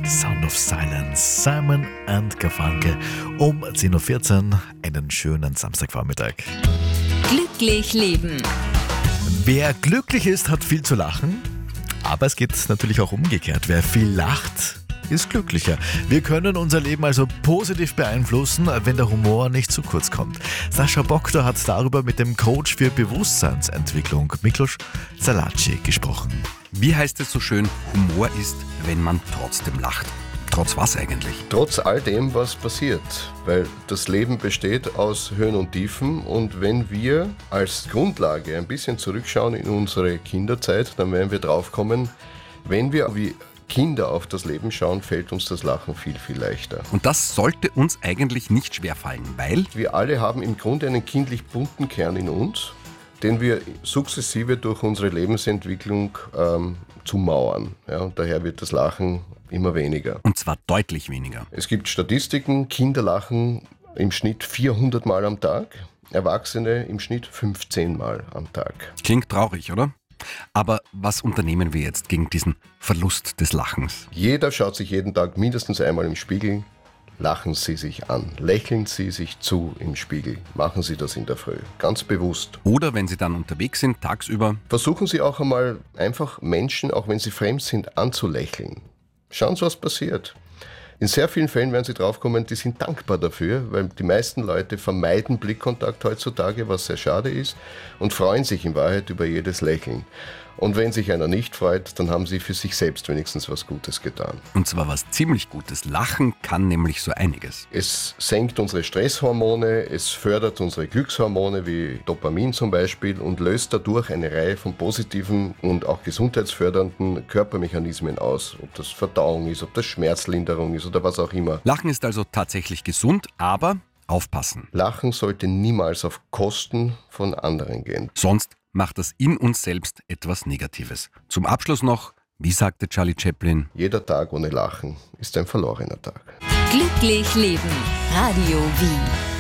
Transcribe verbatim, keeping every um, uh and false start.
Sound of Silence, Simon and Garfunkel um zehn Uhr vierzehn, einen schönen Samstagvormittag. Glücklich leben. Wer glücklich ist, hat viel zu lachen, aber es geht natürlich auch umgekehrt. Wer viel lacht, ist glücklicher. Wir können unser Leben also positiv beeinflussen, wenn der Humor nicht zu kurz kommt. Sascha Boktor hat darüber mit dem Coach für Bewusstseinsentwicklung, Miklos Salaci, gesprochen. Wie heißt es so schön, Humor ist, wenn man trotzdem lacht. Trotz was eigentlich? Trotz all dem, was passiert. Weil das Leben besteht aus Höhen und Tiefen. Und wenn wir als Grundlage ein bisschen zurückschauen in unsere Kinderzeit, dann werden wir draufkommen, wenn wir wie Kinder auf das Leben schauen, fällt uns das Lachen viel, viel leichter. Und das sollte uns eigentlich nicht schwerfallen, weil wir alle haben im Grunde einen kindlich bunten Kern in uns, den wir sukzessive durch unsere Lebensentwicklung ähm, zumauern. Ja, und daher wird das Lachen immer weniger. Und zwar deutlich weniger. Es gibt Statistiken, Kinder lachen im Schnitt vierhundert Mal am Tag, Erwachsene im Schnitt fünfzehn Mal am Tag. Klingt traurig, oder? Aber was unternehmen wir jetzt gegen diesen Verlust des Lachens? Jeder schaut sich jeden Tag mindestens einmal im Spiegel. Lachen Sie sich an, lächeln Sie sich zu im Spiegel. Machen Sie das in der Früh, ganz bewusst. Oder wenn Sie dann unterwegs sind, tagsüber. Versuchen Sie auch einmal einfach Menschen, auch wenn sie fremd sind, anzulächeln. Schauen Sie, was passiert. In sehr vielen Fällen werden Sie draufkommen, die sind dankbar dafür, weil die meisten Leute vermeiden Blickkontakt heutzutage, was sehr schade ist, und freuen sich in Wahrheit über jedes Lächeln. Und wenn sich einer nicht freut, dann haben sie für sich selbst wenigstens was Gutes getan. Und zwar was ziemlich Gutes. Lachen kann nämlich so einiges. Es senkt unsere Stresshormone, es fördert unsere Glückshormone wie Dopamin zum Beispiel und löst dadurch eine Reihe von positiven und auch gesundheitsfördernden Körpermechanismen aus. Ob das Verdauung ist, ob das Schmerzlinderung ist oder was auch immer. Lachen ist also tatsächlich gesund, aber aufpassen. Lachen sollte niemals auf Kosten von anderen gehen. Sonst macht das in uns selbst etwas Negatives. Zum Abschluss noch, wie sagte Charlie Chaplin: Jeder Tag ohne Lachen ist ein verlorener Tag. Glücklich leben. Radio Wien.